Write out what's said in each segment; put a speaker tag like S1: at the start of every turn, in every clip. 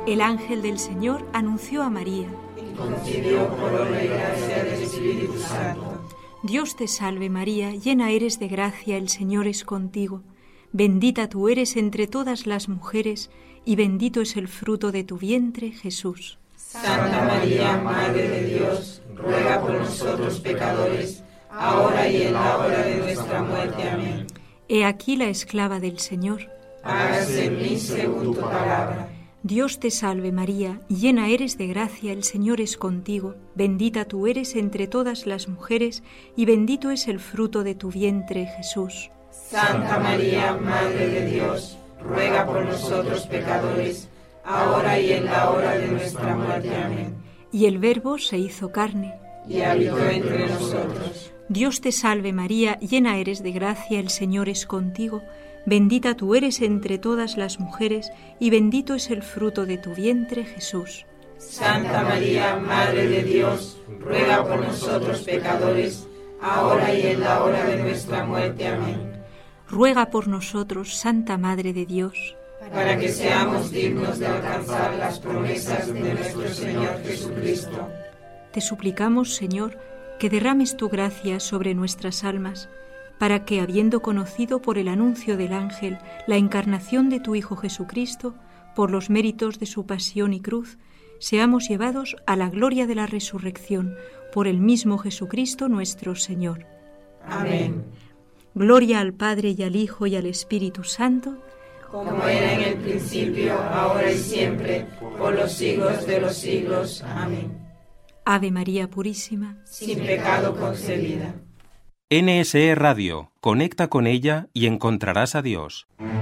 S1: El ángel del Señor anunció a María.
S2: Y concibió por obra y gracia del Espíritu Santo.
S1: Dios te salve María, llena eres de gracia, el Señor es contigo. Bendita tú eres entre todas las mujeres, y bendito es el fruto de tu vientre, Jesús.
S2: Santa María, Madre de Dios, ruega por nosotros pecadores, ahora y en la hora de nuestra muerte. Amén.
S1: He aquí la esclava del Señor.
S2: Hágase en mí según tu palabra.
S1: Dios te salve María, llena eres de gracia, el Señor es contigo. Bendita tú eres entre todas las mujeres, y bendito es el fruto de tu vientre, Jesús.
S2: Santa María, Madre de Dios, ruega por nosotros pecadores, ahora y en la hora de nuestra muerte. Amén.
S1: Y el Verbo se hizo carne.
S2: Y habitó entre nosotros.
S1: Dios te salve María, llena eres de gracia, el Señor es contigo. Bendita tú eres entre todas las mujeres, y bendito es el fruto de tu vientre, Jesús.
S2: Santa María, Madre de Dios, ruega por nosotros pecadores, ahora y en la hora de nuestra muerte. Amén.
S1: Ruega por nosotros, Santa Madre de Dios,
S2: para que seamos dignos de alcanzar las promesas de nuestro Señor Jesucristo.
S1: Te suplicamos, Señor, que derrames tu gracia sobre nuestras almas, para que, habiendo conocido por el anuncio del ángel la encarnación de tu Hijo Jesucristo, por los méritos de su pasión y cruz, seamos llevados a la gloria de la resurrección, por el mismo Jesucristo nuestro Señor.
S2: Amén.
S1: Gloria al Padre y al Hijo y al Espíritu Santo,
S2: como era en el principio, ahora y siempre, por los siglos de los siglos. Amén.
S1: Ave María Purísima,
S2: sin pecado concebida.
S3: NSE Radio, conecta con ella y encontrarás a Dios.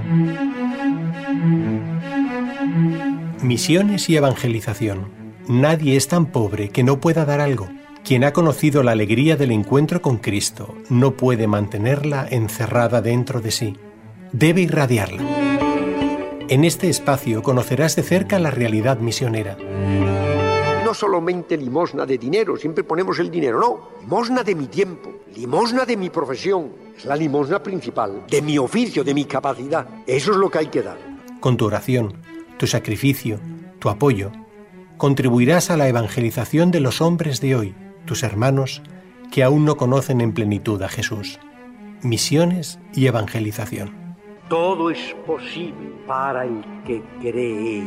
S4: Misiones y evangelización. Nadie es tan pobre que no pueda dar algo. Quien ha conocido la alegría del encuentro con Cristo no puede mantenerla encerrada dentro de sí. Debe irradiarla. En este espacio conocerás de cerca la realidad misionera.
S5: No solamente limosna de dinero, siempre ponemos el dinero, no. Limosna de mi tiempo, limosna de mi profesión. Es la limosna principal, de mi oficio, de mi capacidad. Eso es lo que hay que dar.
S4: Con tu oración, tu sacrificio, tu apoyo, contribuirás a la evangelización de los hombres de hoy, tus hermanos, que aún no conocen en plenitud a Jesús. Misiones y evangelización.
S5: Todo es posible para el que cree.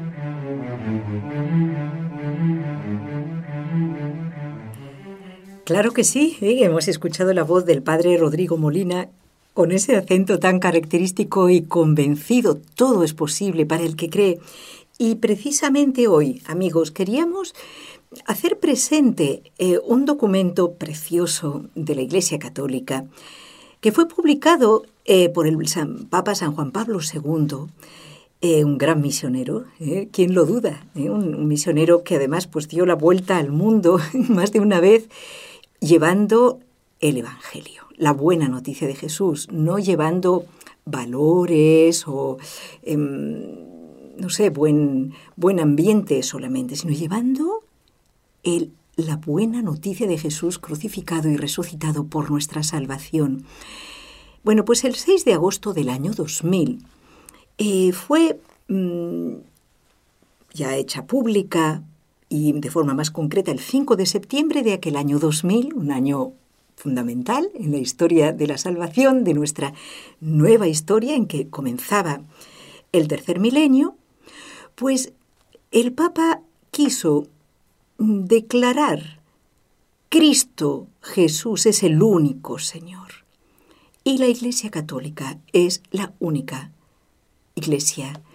S6: Claro que sí, hemos escuchado la voz del padre Rodrigo Molina con ese acento tan característico y convencido. Todo es posible para el que cree. Y precisamente hoy, amigos, queríamos hacer presente un documento precioso de la Iglesia Católica que fue publicado por el Papa San Juan Pablo II, un gran misionero, ¿quién lo duda? Un misionero que además pues dio la vuelta al mundo más de una vez llevando el Evangelio, la buena noticia de Jesús, no llevando valores o, no sé, buen ambiente solamente, sino llevando la buena noticia de Jesús crucificado y resucitado por nuestra salvación. Bueno, pues el 6 de agosto del año 2000 fue ya hecha pública y de forma más concreta el 5 de septiembre de aquel año 2000, un año fundamental en la historia de la salvación, de nuestra nueva historia en que comenzaba el tercer milenio, pues el Papa quiso declarar: Cristo Jesús es el único Señor. Y la Iglesia Católica es la única Iglesia